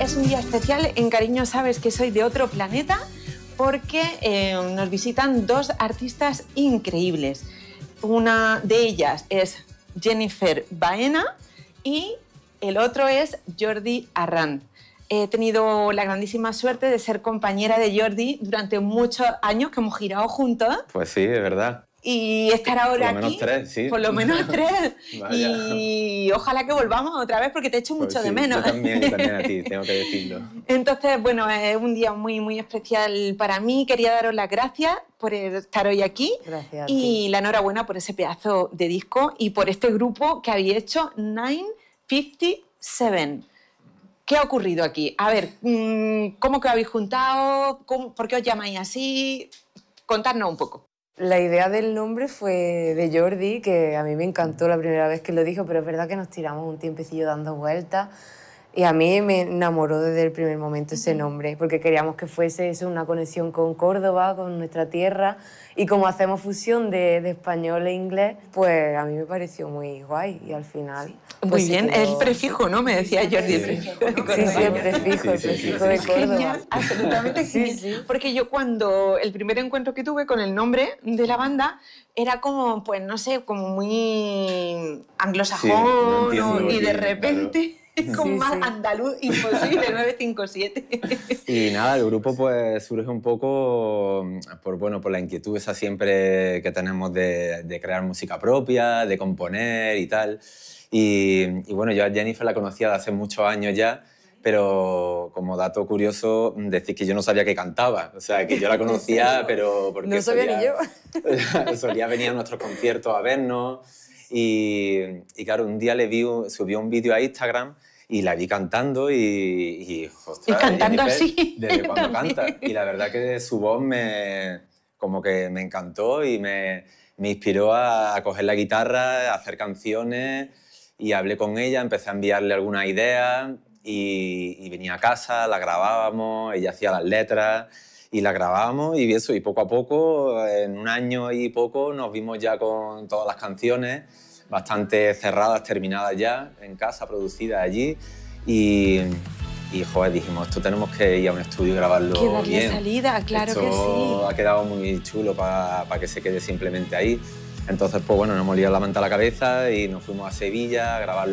es un día especial. En Cariño sabes que soy de otro planeta porque nos visitan dos artistas increíbles. Una de ellas es Jennifer Baena y el otro es Jordi Arrant. He tenido la grandísima suerte de ser compañera de Jordi durante muchos años, que hemos girado juntos. Pues sí, es verdad. Y estar ahora aquí... Por lo menos tres, sí. Por lo menos tres. Y ojalá que volvamos otra vez porque te echo mucho de menos. Yo también a ti, tengo que decirlo. Entonces, bueno, es un día muy, muy especial para mí. Quería daros las gracias por estar hoy aquí. Gracias. Y la enhorabuena por ese pedazo de disco y por este grupo que habéis hecho, 957. ¿Qué ha ocurrido aquí? A ver, ¿cómo que os habéis juntado? ¿Por qué os llamáis así? Contadnos un poco. La idea del nombre fue de Jordi, que a mí me encantó la primera vez que lo dijo, pero es verdad que nos tiramos un tiempecillo dando vueltas y a mí me enamoró desde el primer momento ese nombre, porque queríamos que fuese eso, una conexión con Córdoba, con nuestra tierra, y como hacemos fusión de español e inglés, pues a mí me pareció muy guay y al final... Muy bien, el prefijo, ¿no? Me decía Jordi. Sí, el prefijo de Córdoba. Genial, absolutamente genial. Sí. Porque yo cuando el primer encuentro que tuve con el nombre de la banda era como, pues no sé, como muy anglosajón, sí, no y de repente... Claro. Con más andaluz imposible, 957. Y nada, el grupo pues surge un poco por la inquietud esa siempre que tenemos de crear música propia, de componer y tal. Y bueno, yo a Jennifer la conocía de hace muchos años ya, pero como dato curioso, decir que yo no sabía que cantaba. O sea, que yo la conocía, pero porque no sabía ni yo. Solía venir a nuestros conciertos a vernos. Y claro, un día subió un vídeo a Instagram y la vi cantando y ostras, y cantando Jennifer, así. ¿desde cuándo canta? Y la verdad que su voz como que me encantó y me inspiró a coger la guitarra, a hacer canciones, y hablé con ella, empecé a enviarle algunas ideas y venía a casa, la grabábamos, ella hacía las letras y la grabábamos y eso, y poco a poco, en un año y poco, nos vimos ya con todas las canciones bastante cerradas, terminadas ya, en casa, producidas allí, y joder, dijimos, esto tenemos que ir a un estudio y grabarlo que darle bien. Salida, claro esto que sí. Ha quedado muy chulo para que se quede simplemente ahí. Entonces, pues bueno, nos hemos liado la manta a la cabeza y nos fuimos a Sevilla a grabarlo